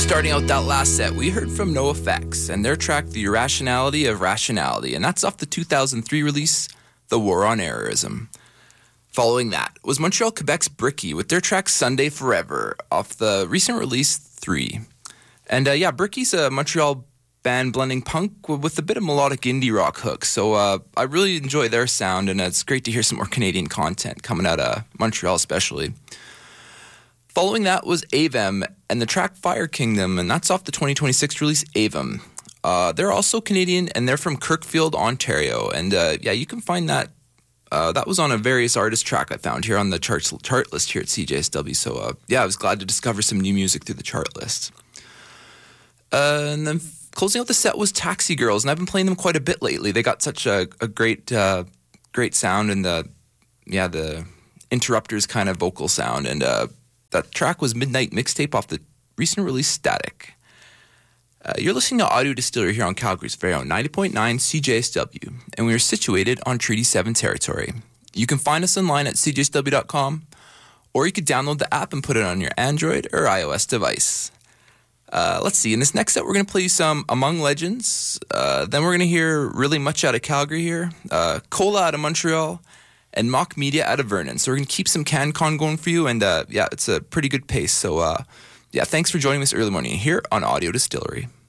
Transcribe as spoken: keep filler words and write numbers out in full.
Starting out that last set, we heard from NoFX and their track The Irrationality of Rationality, and that's off the two thousand three release, The War on Errorism. Following that was Montreal, Quebec's Bricky with their track Sunday Forever off the recent release three. And uh, yeah, Bricky's a Montreal band blending punk with a bit of melodic indie rock hooks, so uh, I really enjoy their sound, and it's great to hear some more Canadian content coming out of Montreal especially. Following that was Avem and the track Fire Kingdom, and that's off the twenty twenty-six release Avem. Uh, they're also Canadian, and they're from Kirkfield, Ontario. And uh, yeah, you can find that. Uh, that was on a various artist track I found here on the chart, chart list here at C J S W. So uh, yeah, I was glad to discover some new music through the chart list. Uh, and then closing out the set was Taxi Girls, and I've been playing them quite a bit lately. They got such a, a great, uh, great sound, and the yeah the Interrupters kind of vocal sound, and uh, that track was Midnight Mixtape off the recent release Static. Uh, you're listening to Audio Distillery here on Calgary's very own ninety point nine C J S W, and we are situated on Treaty seven territory. You can find us online at c j s w dot com, or you could download the app and put it on your Android or iOS device. Uh, let's see, in this next set we're going to play you some Among Legends, uh, then we're going to hear Really Much out of Calgary here, uh, Cola out of Montreal, and Mock Media out of Vernon. So we're going to keep some CanCon going for you, and uh, yeah, it's a pretty good pace. So uh, yeah, thanks for joining us early morning here on Audio Distillery.